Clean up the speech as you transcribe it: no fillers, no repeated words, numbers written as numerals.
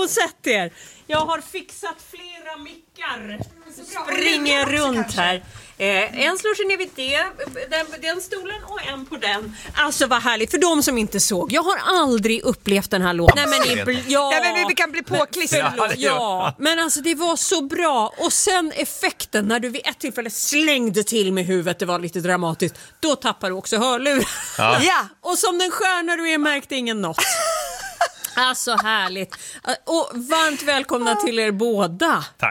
och sätt er. Jag har fixat flera mickar. Springer runt här. En slår sig ner vid den stolen och en på den. Alltså vad härligt, för de som inte såg. Jag har aldrig upplevt den här låten. Nej men vi kan bli påklistrade. Ja, men alltså det var så bra. Och sen effekten när du vid ett tillfälle slängde till med huvudet, det var lite dramatiskt. Då tappar du också hörlur. Ja, och som den stjärna du är märkte ingen något. Alltså härligt. Och varmt välkomna till er båda. Tack.